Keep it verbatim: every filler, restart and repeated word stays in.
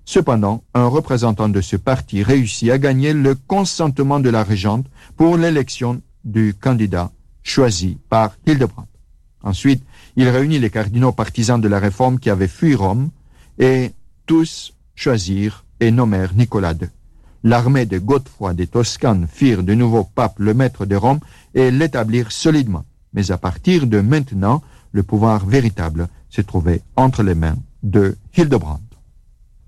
Cependant, un représentant de ce parti réussit à gagner le consentement de la régente pour l'élection du candidat choisi par Hildebrand. Ensuite, il réunit les cardinaux partisans de la réforme qui avaient fui Rome et tous choisirent et nommèrent Nicolas deux. L'armée de Godefroy des Toscanes firent de nouveau pape le maître de Rome et l'établirent solidement. Mais à partir de maintenant, le pouvoir véritable se trouvait entre les mains de Hildebrand.